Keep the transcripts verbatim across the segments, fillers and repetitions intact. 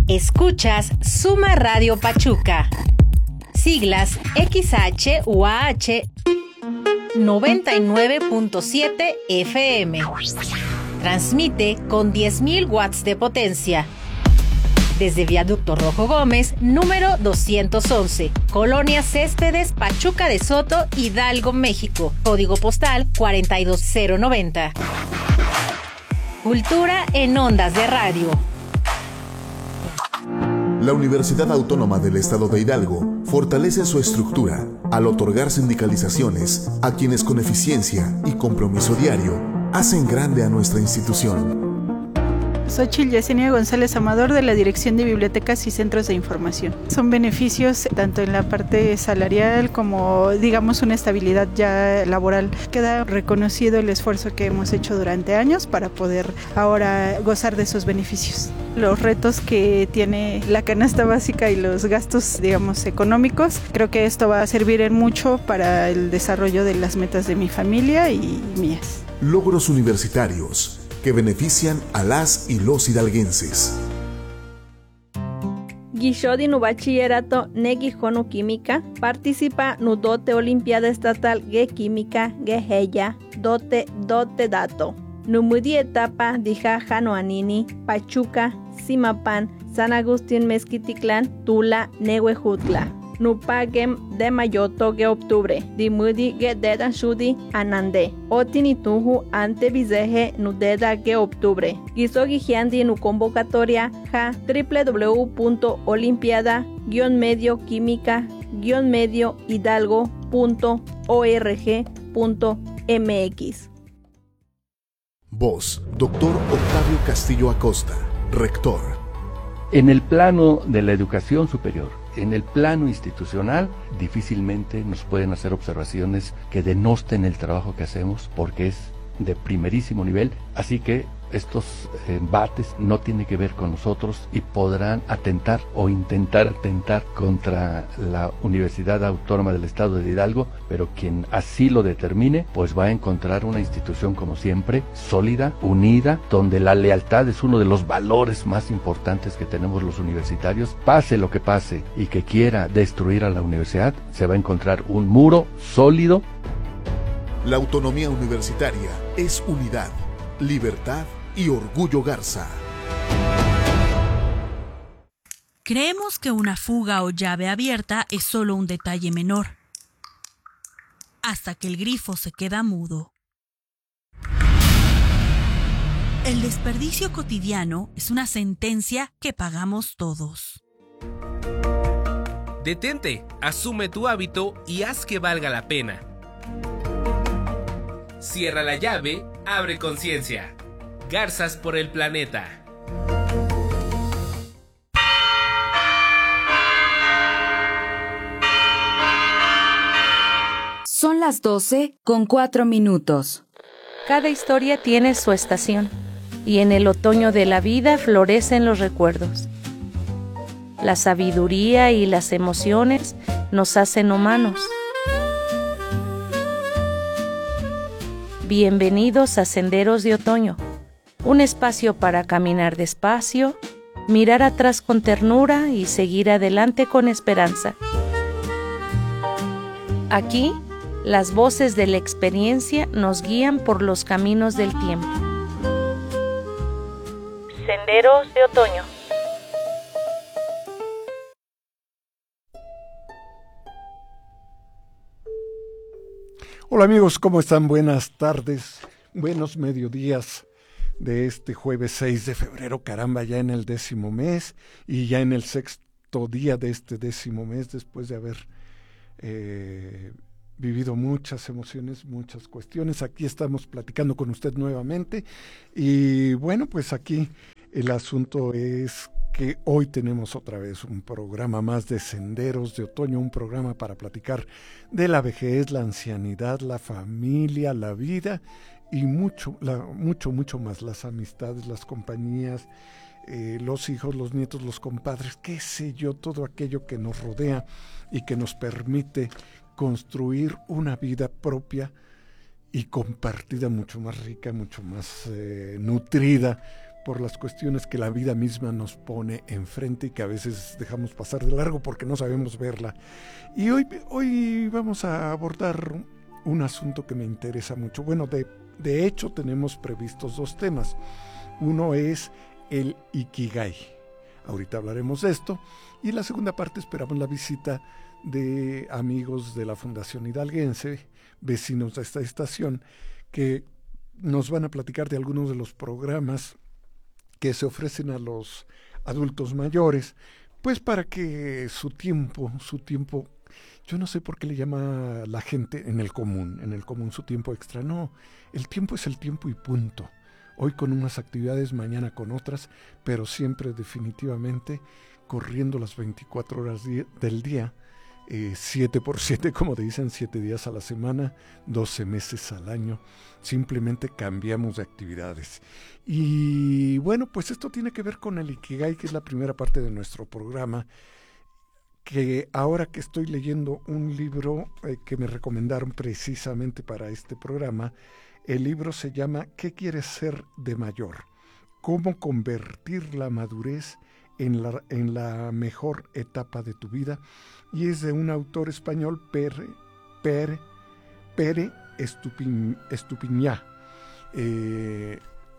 Escuchas Suma Radio Pachuca. Siglas X H U A H noventa y nueve punto siete F M. Transmite con diez mil watts de potencia. Desde Viaducto Rojo Gómez, número doscientos once, Colonia Céspedes, Pachuca de Soto, Hidalgo, México. Código postal cuarenta y dos cero noventa. Cultura en ondas de radio. La Universidad Autónoma del Estado de Hidalgo fortalece su estructura al otorgar sindicalizaciones a quienes con eficiencia y compromiso diario hacen grande a nuestra institución. Xochitl Yesenia González Amador, de la Dirección de Bibliotecas y Centros de Información. Son beneficios tanto en la parte salarial como, digamos, una estabilidad ya laboral. Queda reconocido el esfuerzo que hemos hecho durante años para poder ahora gozar de esos beneficios. Los retos que tiene la canasta básica y los gastos, digamos, económicos, creo que esto va a servir en mucho para el desarrollo de las metas de mi familia y mías. Logros universitarios que benefician a las y los hidalguenses. Guishodi nu bachillerato negi jonu química participa nu dote olimpiada estatal ge química ge heya dote dote dato. Nu mudi etapa dija jano anini Pachuca, Simapan, San Agustín Mezquiticlán, Tula, Nehuejutla. Nu pagem de mayoto ge octubre, di mudi ge dedan shudi anande. Otini tuju ante bizeje nu deda ge octubre. Gisogi giandi nu convocatoria ja w w w punto olimpiada guion medio química guion medio hidalgo punto org punto m x. Voz, doctor Octavio Castillo Acosta, rector. En el plano de la educación superior, en el plano institucional, difícilmente nos pueden hacer observaciones que denosten el trabajo que hacemos, porque es de primerísimo nivel, así que estos embates no tienen que ver con nosotros y podrán atentar o intentar atentar contra la Universidad Autónoma del Estado de Hidalgo, pero quien así lo determine, pues va a encontrar una institución, como siempre, sólida, unida, donde la lealtad es uno de los valores más importantes que tenemos los universitarios. Pase lo que pase y que quiera destruir a la universidad, se va a encontrar un muro sólido. La autonomía universitaria es unidad, libertad y orgullo Garza. Creemos que una fuga o llave abierta es solo un detalle menor, hasta que el grifo se queda mudo. El desperdicio cotidiano es una sentencia que pagamos todos. Detente, asume tu hábito y haz que valga la pena. Cierra la llave, abre conciencia. Garzas por el planeta. Son las doce con cuatro minutos. Cada historia tiene su estación, y en el otoño de la vida florecen los recuerdos. La sabiduría y las emociones nos hacen humanos. Bienvenidos a Senderos de Otoño, un espacio para caminar despacio, mirar atrás con ternura y seguir adelante con esperanza. Aquí, las voces de la experiencia nos guían por los caminos del tiempo. Senderos de Otoño. Hola amigos, ¿cómo están? Buenas tardes, buenos mediodías de este jueves seis de febrero, caramba, ya en el décimo mes y ya en el sexto día de este décimo mes, después de haber eh, vivido muchas emociones, muchas cuestiones. Aquí estamos platicando con usted nuevamente y bueno, pues aquí el asunto es que hoy tenemos otra vez un programa más de Senderos de Otoño, un programa para platicar de la vejez, la ancianidad, la familia, la vida y mucho, la, mucho, mucho más, las amistades, las compañías, eh, los hijos, los nietos, los compadres, qué sé yo, todo aquello que nos rodea y que nos permite construir una vida propia y compartida, mucho más rica, mucho más eh, nutrida por las cuestiones que la vida misma nos pone enfrente y que a veces dejamos pasar de largo porque no sabemos verla. Y hoy, hoy vamos a abordar un asunto que me interesa mucho. Bueno, de, de hecho tenemos previstos dos temas. Uno es el Ikigai. Ahorita hablaremos de esto. Y en la segunda parte esperamos la visita de amigos de la Fundación Hidalguense, vecinos de esta estación, que nos van a platicar de algunos de los programas que se ofrecen a los adultos mayores, pues para que su tiempo, su tiempo, yo no sé por qué le llama la gente en el común, en el común su tiempo extra, no, el tiempo es el tiempo y punto. Hoy con unas actividades, mañana con otras, pero siempre definitivamente corriendo las veinticuatro horas del día, eh, siete por siete, como dicen, siete días a la semana, doce meses al año, simplemente cambiamos de actividades. Y bueno, pues esto tiene que ver con el Ikigai, que es la primera parte de nuestro programa, que ahora que estoy leyendo un libro eh, que me recomendaron precisamente para este programa, el libro se llama ¿Qué quieres ser de mayor? ¿Cómo convertir la madurez en la, en la mejor etapa de tu vida? Y es de un autor español, Pere, Pere, Pere Estupiñ, Estupiñá. Eh,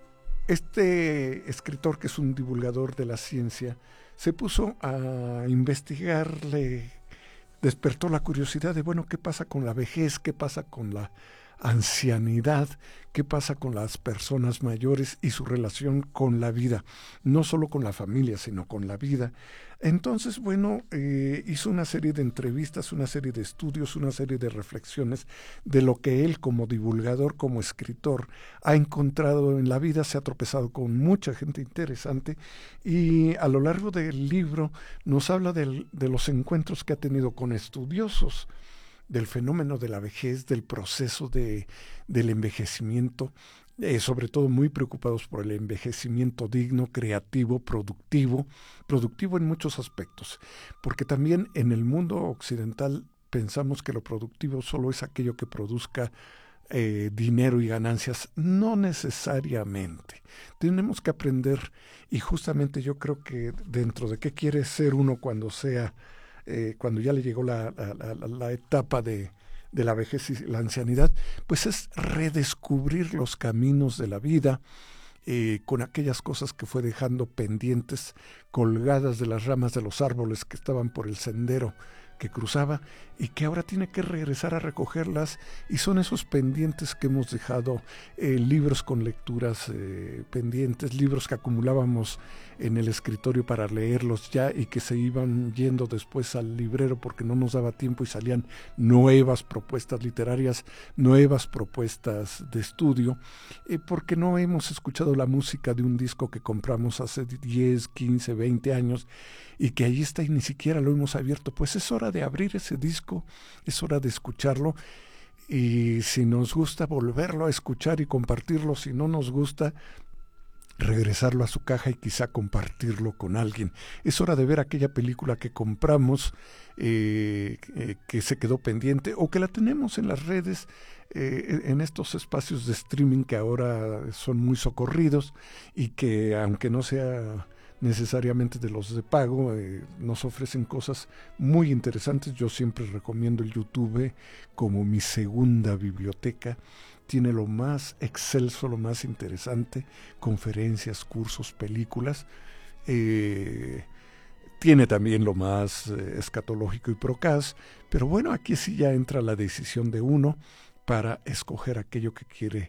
este escritor, que es un divulgador de la ciencia, se puso a investigar, le despertó la curiosidad de, bueno, ¿qué pasa con la vejez? ¿Qué pasa con la ancianidad? ¿Qué pasa con las personas mayores y su relación con la vida? No solo con la familia, sino con la vida. Entonces, bueno, eh, hizo una serie de entrevistas, una serie de estudios, una serie de reflexiones de lo que él como divulgador, como escritor, ha encontrado en la vida. Se ha tropezado con mucha gente interesante y a lo largo del libro nos habla del, de los encuentros que ha tenido con estudiosos del fenómeno de la vejez, del proceso de, del envejecimiento, eh, sobre todo muy preocupados por el envejecimiento digno, creativo, productivo, productivo en muchos aspectos, porque también en el mundo occidental pensamos que lo productivo solo es aquello que produzca eh, dinero y ganancias. No necesariamente. Tenemos que aprender, y justamente yo creo que dentro de qué quiere ser uno cuando sea Eh, cuando ya le llegó la, la, la, la etapa de, de la vejez y la ancianidad, pues es redescubrir los caminos de la vida, eh, con aquellas cosas que fue dejando pendientes, colgadas de las ramas de los árboles que estaban por el sendero que cruzaba, y que ahora tiene que regresar a recogerlas, y son esos pendientes que hemos dejado, eh, libros con lecturas eh, pendientes, libros que acumulábamos en el escritorio para leerlos ya y que se iban yendo después al librero porque no nos daba tiempo y salían nuevas propuestas literarias, nuevas propuestas de estudio, eh, porque no hemos escuchado la música de un disco que compramos hace diez, quince, veinte años y que ahí está y ni siquiera lo hemos abierto. Pues es hora de abrir ese disco, es hora de escucharlo, y si nos gusta volverlo a escuchar y compartirlo, si no nos gusta, regresarlo a su caja y quizá compartirlo con alguien. Es hora de ver aquella película que compramos, eh, eh, que se quedó pendiente o que la tenemos en las redes, eh, en estos espacios de streaming que ahora son muy socorridos y que, aunque no sea necesariamente de los de pago, eh, nos ofrecen cosas muy interesantes. Yo siempre recomiendo el YouTube como mi segunda biblioteca. Tiene lo más excelso, lo más interesante, conferencias, cursos, películas. Eh, tiene también lo más eh, escatológico y procaz, pero bueno, aquí sí ya entra la decisión de uno para escoger aquello que quiere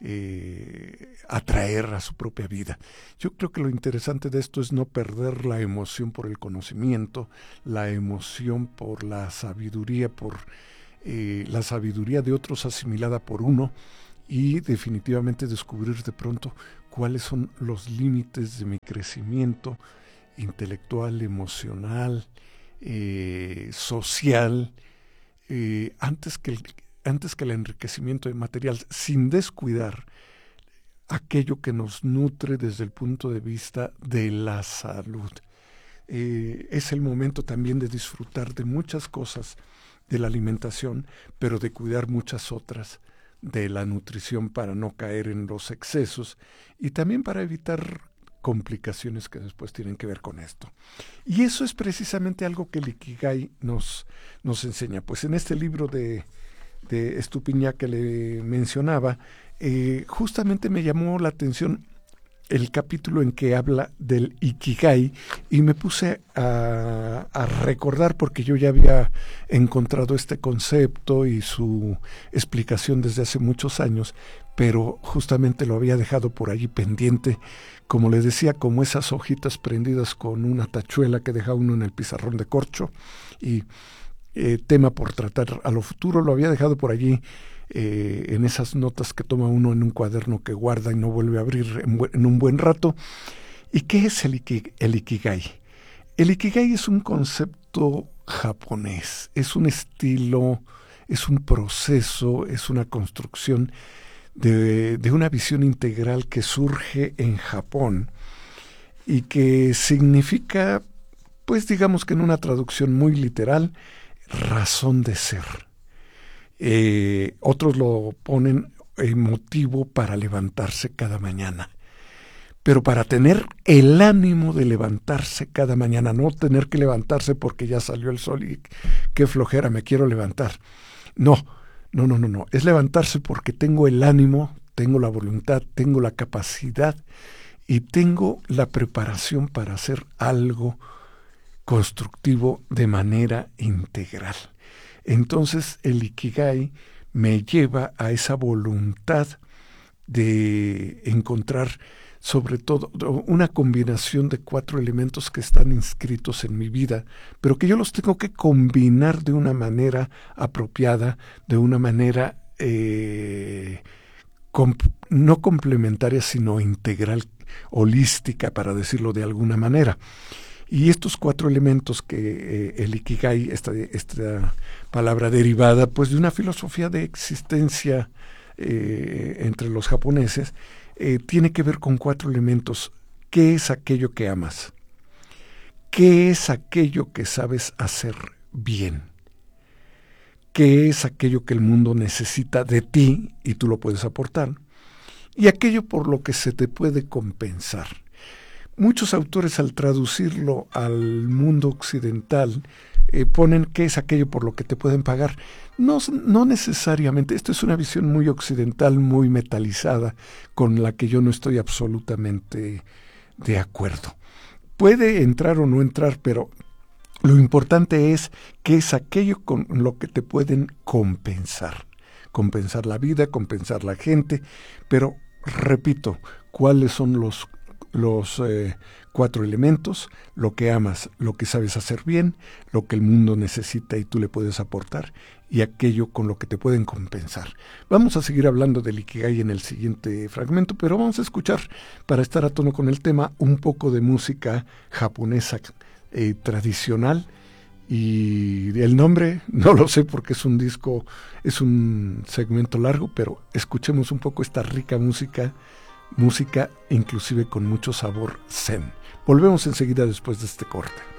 Eh, atraer a su propia vida. Yo creo que lo interesante de esto es no perder la emoción por el conocimiento, la emoción por la sabiduría, por eh, la sabiduría de otros asimilada por uno, y definitivamente descubrir de pronto cuáles son los límites de mi crecimiento intelectual, emocional, eh, social, eh, antes que el antes que el enriquecimiento material, sin descuidar aquello que nos nutre desde el punto de vista de la salud. Eh, es el momento también de disfrutar de muchas cosas de la alimentación, pero de cuidar muchas otras de la nutrición para no caer en los excesos y también para evitar complicaciones que después tienen que ver con esto. Y eso es precisamente algo que el Ikigai nos, nos enseña. Pues en este libro de, de Estupiñán que le mencionaba, eh, justamente me llamó la atención el capítulo en que habla del Ikigai y me puse a, a recordar, porque yo ya había encontrado este concepto y su explicación desde hace muchos años, pero justamente lo había dejado por allí pendiente, como les decía, como esas hojitas prendidas con una tachuela que deja uno en el pizarrón de corcho, y eh, tema por tratar a lo futuro, lo había dejado por allí Eh, en esas notas que toma uno en un cuaderno que guarda y no vuelve a abrir en, bu- en un buen rato. ¿Y qué es el, iki- el Ikigai? El Ikigai es un concepto japonés, es un estilo, es un proceso, es una construcción de, de una visión integral que surge en Japón y que significa, pues digamos que en una traducción muy literal, razón de ser. Eh, otros lo ponen eh, motivo para levantarse cada mañana. Pero para tener el ánimo de levantarse cada mañana, no tener que levantarse porque ya salió el sol y qué flojera, me quiero levantar. No, no, no, no, no. Es levantarse porque tengo el ánimo, tengo la voluntad, tengo la capacidad y tengo la preparación para hacer algo constructivo de manera integral. Entonces el Ikigai me lleva a esa voluntad de encontrar sobre todo una combinación de cuatro elementos que están inscritos en mi vida, pero que yo los tengo que combinar de una manera apropiada, de una manera eh, comp- no complementaria, sino integral, holística, para decirlo de alguna manera. Y estos cuatro elementos que eh, el Ikigai, esta, esta palabra derivada pues de una filosofía de existencia eh, entre los japoneses, eh, tiene que ver con cuatro elementos. ¿Qué es aquello que amas? ¿Qué es aquello que sabes hacer bien? ¿Qué es aquello que el mundo necesita de ti y tú lo puedes aportar? Y aquello por lo que se te puede compensar. Muchos autores, al traducirlo al mundo occidental, eh, ponen qué es aquello por lo que te pueden pagar. No, no necesariamente. Esto es una visión muy occidental, muy metalizada, con la que yo no estoy absolutamente de acuerdo. Puede entrar o no entrar, pero lo importante es qué es aquello con lo que te pueden compensar. Compensar la vida, compensar la gente, pero repito, ¿cuáles son los los eh, cuatro elementos? Lo que amas, lo que sabes hacer bien, lo que el mundo necesita y tú le puedes aportar, y aquello con lo que te pueden compensar. Vamos a seguir hablando del Ikigai en el siguiente fragmento, pero vamos a escuchar, para estar a tono con el tema, un poco de música japonesa eh, tradicional. Y el nombre no lo sé porque es un disco, es un segmento largo, pero escuchemos un poco esta rica música Música inclusive con mucho sabor zen. Volvemos enseguida después de este corte.